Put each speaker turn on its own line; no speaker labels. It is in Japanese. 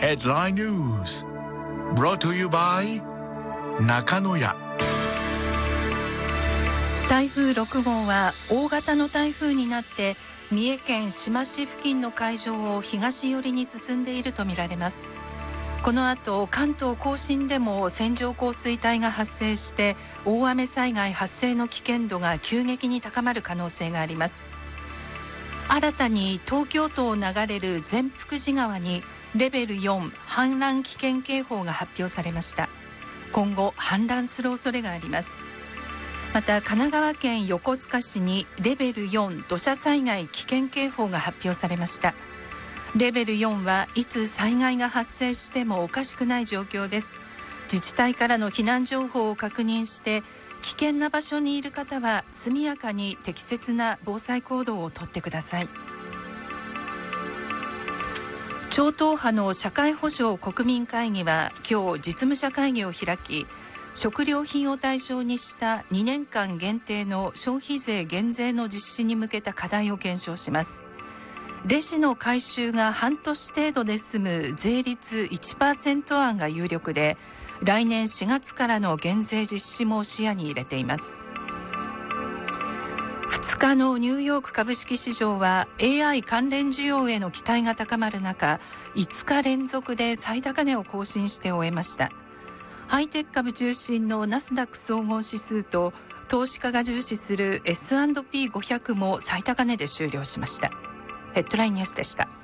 Headline News brought to you by 中野屋。
台風6号は大型の台風になって三重県志摩市付近の海上を東寄りに進んでいるとみられます。この後関東甲信でも線状降水帯が発生して大雨災害発生の危険度が急激に高まる可能性があります。新たに東京都を流れる善福寺川にレベル4氾濫危険警報が発表されました。今後氾濫する恐れがあります。また神奈川県横須賀市にレベル4土砂災害危険警報が発表されました。レベル4はいつ災害が発生してもおかしくない状況です。自治体からの避難情報を確認して危険な場所にいる方は速やかに適切な防災行動をとってください。超党派の社会保障国民会議は今日実務者会議を開き、食料品を対象にした2年間限定の消費税減税の実施に向けた課題を検証します。レジの回収が半年程度で済む税率 1% 案が有力で、来年4月からの減税実施も視野に入れています。2日のニューヨーク株式市場は AI 関連需要への期待が高まる中、5日連続で最高値を更新して終えました。ハイテク株中心のナスダック総合指数と投資家が重視する S&P500 も最高値で終了しました。ヘッドラインニュースでした。